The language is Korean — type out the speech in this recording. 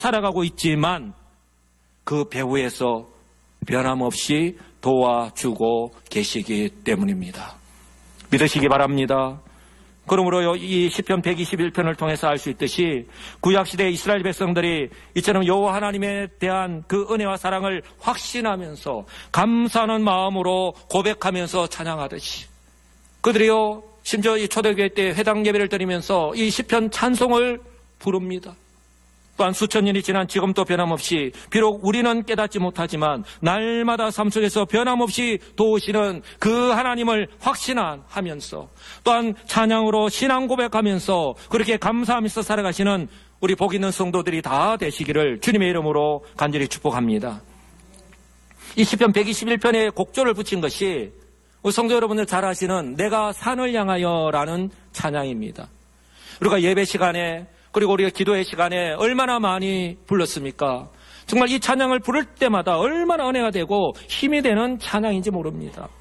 살아가고 있지만 그 배후에서 변함없이 도와주고 계시기 때문입니다. 믿으시기 바랍니다. 그러므로 이 시편 121편을 통해서 알 수 있듯이 구약시대 이스라엘 백성들이 이처럼 여호와 하나님에 대한 그 은혜와 사랑을 확신하면서 감사하는 마음으로 고백하면서 찬양하듯이 그들이요 심지어 이 초대교회 때 회당 예배를 드리면서 이 시편 찬송을 부릅니다. 또한 수천 년이 지난 지금도 변함없이 비록 우리는 깨닫지 못하지만 날마다 삶 속에서 변함없이 도우시는 그 하나님을 확신하면서 또한 찬양으로 신앙 고백하면서 그렇게 감사하면서 살아가시는 우리 복 있는 성도들이 다 되시기를 주님의 이름으로 간절히 축복합니다. 이 시편 121편에 곡조를 붙인 것이 우리 성도 여러분들 잘 아시는 내가 산을 향하여라는 찬양입니다. 우리가 예배 시간에 그리고 우리가 기도의 시간에 얼마나 많이 불렀습니까? 정말 이 찬양을 부를 때마다 얼마나 은혜가 되고 힘이 되는 찬양인지 모릅니다.